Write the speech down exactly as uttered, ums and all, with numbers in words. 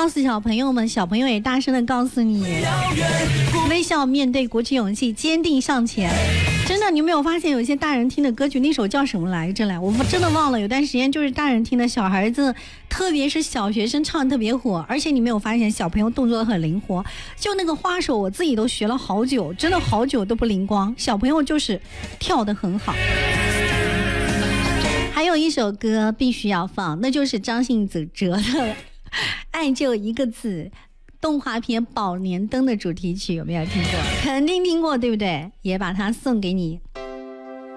诉小朋友们，小朋友也大声的告诉你，微笑面对，鼓起勇气，坚定向前。真的，你有没有发现有些大人听的歌曲，那首叫什么来着来？我真的忘了。有段时间就是大人听的，小孩子，特别是小学生唱特别火。而且你没有发现小朋友动作很灵活，就那个花手，我自己都学了好久，真的好久都不灵光。小朋友就是跳得很好。还有一首歌必须要放，那就是张信哲的《爱就一个字》。动画片《宝莲灯》的主题曲有没有听过？肯定听过，对不对？也把它送给你。